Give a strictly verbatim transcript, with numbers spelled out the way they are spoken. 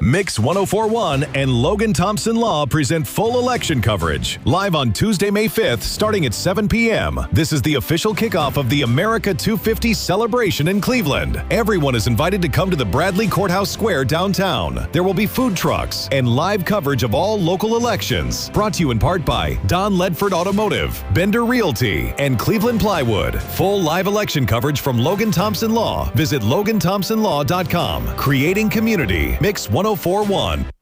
Mix ten forty-one and Logan Thompson Law present full election coverage, live on Tuesday, May fifth, starting at seven p m This is the official kickoff of the America two fifty celebration in Cleveland. Everyone is invited to come to the Bradley Courthouse Square downtown. There will be food trucks and live coverage of all local elections. Brought to you in part by Don Ledford Automotive, Bender Realty, and Cleveland Plywood. Full live election coverage from Logan Thompson Law. Visit logan thompson law dot com. Creating community. Mix ten forty-one.